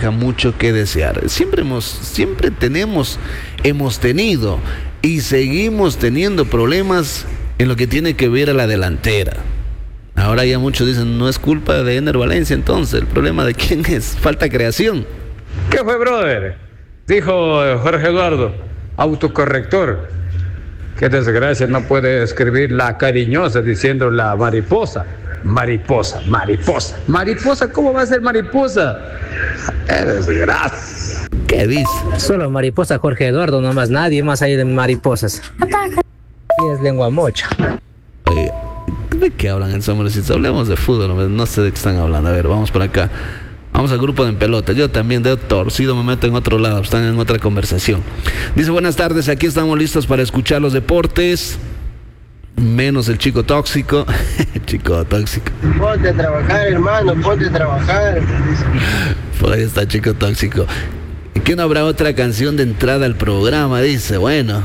deja mucho que desear. Hemos tenido y seguimos teniendo problemas en lo que tiene que ver a la delantera. Ahora ya muchos dicen, no es culpa de Ener Valencia, entonces, ¿el problema de quién es? Falta creación. ¿Qué fue, brother? Dijo Jorge Eduardo, autocorrector. Qué desgracia, no puede escribir la cariñosa diciendo la mariposa. Mariposa. Mariposa, ¿cómo va a ser mariposa? ¡Qué desgracia! ¿Qué dice? Solo mariposa Jorge Eduardo, no más nadie más hay de mariposas. Y es lengua mocha. Oye, ¿de qué hablan en Sombrecitos? Hablemos de fútbol, no sé de qué están hablando. A ver, vamos por acá. Vamos al grupo de En Pelota. Yo también, de torcido, me meto en otro lado. Están en otra conversación. Dice, buenas tardes, aquí estamos listos para escuchar los deportes. Menos el chico tóxico. Chico tóxico. Ponte a trabajar, hermano, ponte a trabajar. Por ahí está chico tóxico. ¿Y qué no habrá otra canción de entrada al programa? Dice, bueno.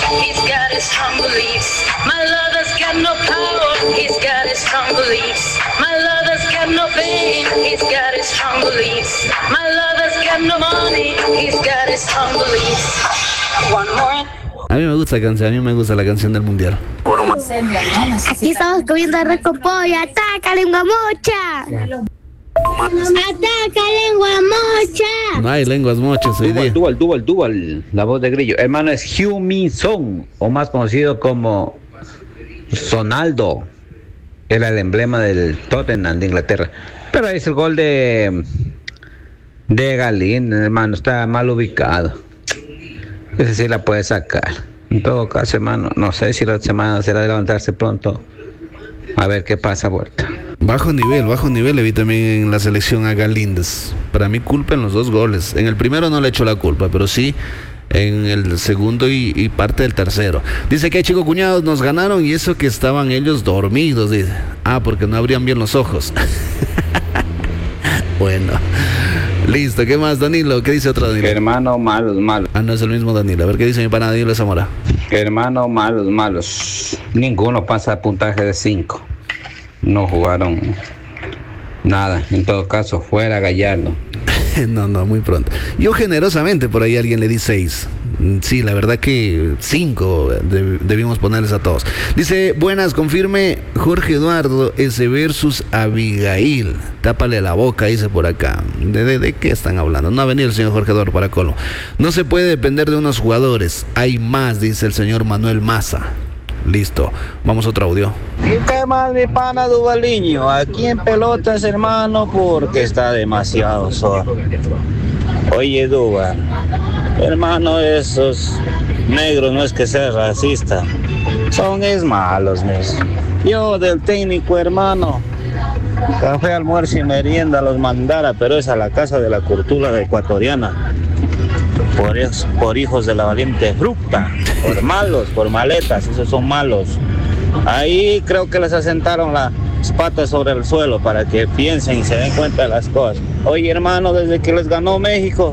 A mí me gusta la canción, a mí me gusta la canción del mundial. Aquí estamos comiendo arroz con pollo. ¡Ataca, lengua mocha! ¡Ataca, lengua mocha! No hay lenguas mochas hoy día. Dual, la voz de Grillo. Hermano, es Heung-min Son, o más conocido como Sonaldo. Era el emblema del Tottenham de Inglaterra. Pero es el gol de Galín, hermano, está mal ubicado. Ese sí la puede sacar. En todo caso, hermano, no sé si la semana será de levantarse pronto. A ver qué pasa vuelta. Bajo nivel le vi también en la selección a Galíndez. Para mí culpa en los dos goles. En el primero no le echo la culpa, pero sí en el segundo y parte del tercero. Dice que chico cuñados nos ganaron y eso que estaban ellos dormidos, dice. Porque no abrían bien los ojos. Bueno, listo, ¿qué más, Danilo? ¿Qué dice otro Danilo? Hermano, malos. No es el mismo Danilo. A ver qué dice mi pana Danilo Zamora. Hermano, malos. Ninguno pasa puntaje de 5. No jugaron nada. En todo caso, fuera Gallardo. No, muy pronto. Yo generosamente por ahí alguien le di 6. Sí, la verdad que 5 debimos ponerles a todos. Dice, buenas, confirme Jorge Eduardo S versus Abigail. Tápale la boca, dice por acá. ¿De qué están hablando? No ha venido el señor Jorge Eduardo para Colo. No se puede depender de unos jugadores. Hay más, dice el señor Manuel Maza. Listo, vamos a otro audio. ¿Y qué más, mi pana Duvaliño? Aquí en Pelotas, hermano, porque está demasiado solo. Oye, Duba, hermano, esos negros no es que sea racista, son malos, mes. Yo del técnico, hermano, café, almuerzo y merienda los mandara, pero es a la casa de la cultura ecuatoriana. Por hijos de la valiente fruta, por malos, por maletas, esos son malos. Ahí creo que les asentaron las patas sobre el suelo para que piensen y se den cuenta de las cosas. Oye, hermano, desde que les ganó México,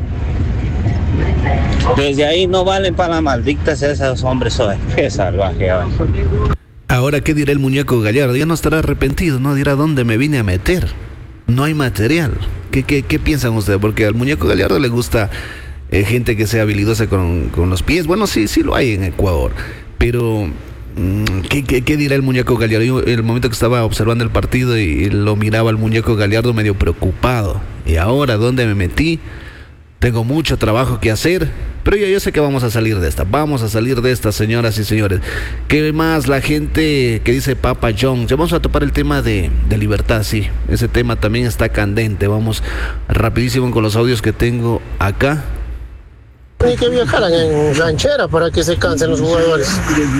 desde ahí no valen para malditas esos hombres hoy. Qué salvaje. Ahora, ¿qué dirá el muñeco Gallardo? Ya no estará arrepentido, no dirá dónde me vine a meter. No hay material. ¿Qué piensan ustedes? Porque al muñeco Gallardo le gusta gente que sea habilidosa con los pies. Bueno, sí lo hay en Ecuador. Pero, ¿qué dirá el muñeco Gallardo? Yo, el momento que estaba observando el partido y lo miraba al muñeco Gallardo medio preocupado. Y ahora, ¿dónde me metí? Tengo mucho trabajo que hacer, pero yo sé que vamos a salir de esta, señoras y señores. ¿Qué más? La gente que dice Papa John, ya vamos a topar el tema de libertad, sí, ese tema también está candente. Vamos rapidísimo con los audios que tengo acá. Hay que viajaran en ranchera para que se cansen los jugadores.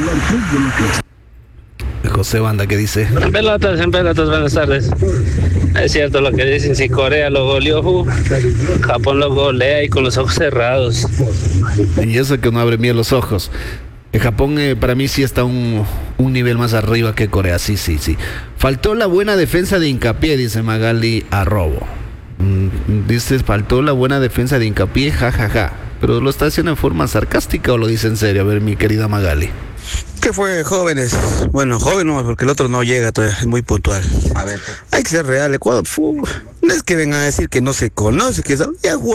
José Banda, ¿qué dice? En pelotas, buenas tardes. Es cierto lo que dicen, si Corea lo goleó, Japón lo golea y con los ojos cerrados. Y eso que no abre bien los ojos. Japón para mí sí está un nivel más arriba que Corea, sí. Faltó la buena defensa de Hincapié, dice Magali Arrobo. Dices, faltó la buena defensa de Hincapié, jajaja. ¿Pero lo está haciendo en forma sarcástica o lo dice en serio? A ver, mi querida Magali. ¿Qué fue, jóvenes? Bueno, joven no, porque el otro no llega todavía, es muy puntual. A ver. Hay que ser real, Ecuador. No es que vengan a decir que no se conoce, que ya